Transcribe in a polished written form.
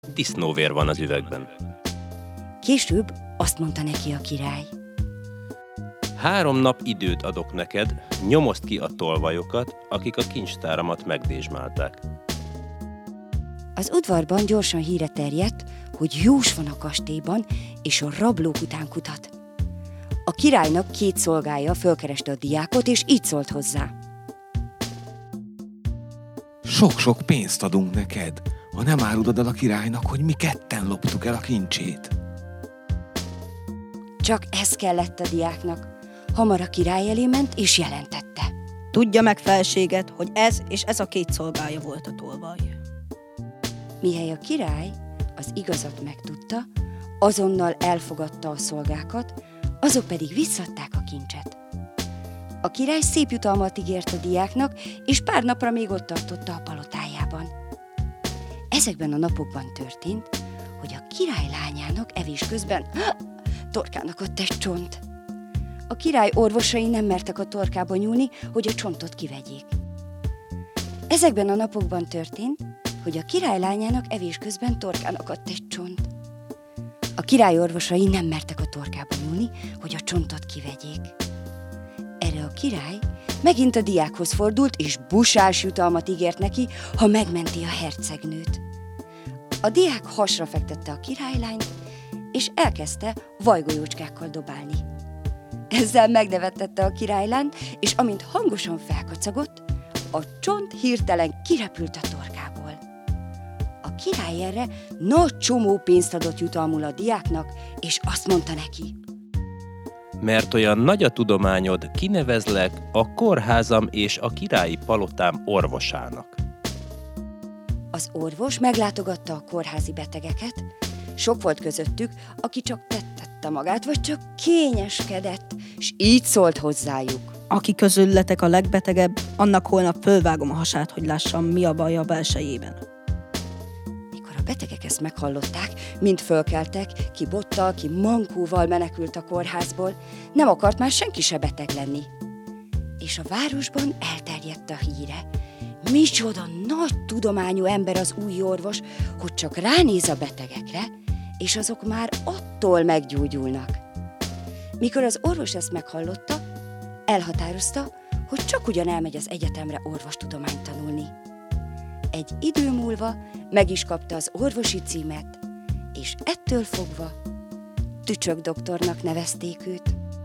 Disznóvér van az üvegben. Később azt mondta neki a király. 3 nap időt adok neked, nyomozd ki a tolvajokat, akik a kincstáramat megdésmálták. Az udvarban gyorsan híre terjedt, hogy Jós van a kastélyban, és a rablók után kutat. A királynak 2 szolgája fölkereste a diákot, és így szólt hozzá. Sok-sok pénzt adunk neked, ha nem árulod el a királynak, hogy mi ketten loptuk el a kincsét. Csak ez kellett a diáknak. Hamar a király elé ment, és jelentette. Tudja meg, felséget, hogy ez és ez a 2 szolgája volt a tolvaj. Mihely a király az igazat megtudta, azonnal elfogadta a szolgákat, azok pedig visszaadták a kincset. A király szép jutalmat ígért a diáknak, és pár napra még ott tartotta a palotájában. Ezekben a napokban történt, hogy a király lányának evés közben torkának ott egy csont. A király orvosai nem mertek a torkába nyúlni, hogy a csontot kivegyék. Ezekben a napokban történt, hogy a király lányának evés közben torkának adt egy csont. A király orvosai nem mertek a torkába nyúlni, hogy a csontot kivegyék. Erre a király megint a diákhoz fordult, és busás jutalmat ígért neki, ha megmenti a hercegnőt. A diák hasra fektette a királylányt, és elkezdte vajgolyócskákkal dobálni. Ezzel megnevettette a királylányt, és amint hangosan felkacagott, a csont hirtelen kirepült a torkából. A király erre nagy csomó pénzt adott jutalmul a diáknak, és azt mondta neki. Mert olyan nagy a tudományod, kinevezlek a kórházam és a királyi palotám orvosának. Az orvos meglátogatta a kórházi betegeket. Sok volt közöttük, aki csak tettette magát, vagy csak kényeskedett, és így szólt hozzájuk. Aki közületek a legbetegebb, annak holnap fölvágom a hasát, hogy lássam, mi a baj a belsejében. Mikor a betegek ezt meghallották, mind fölkeltek, ki bottal, ki mankóval menekült a kórházból, nem akart már senki se beteg lenni. És a városban elterjedt a híre. Micsoda nagy tudományú ember az új orvos, hogy csak ránéz a betegekre, és azok már attól meggyógyulnak. Mikor az orvos ezt meghallotta, elhatározta, hogy csak ugyan elmegy az egyetemre orvostudományt tanulni. Egy idő múlva meg is kapta az orvosi címet, és ettől fogva Tücsök doktornak nevezték őt.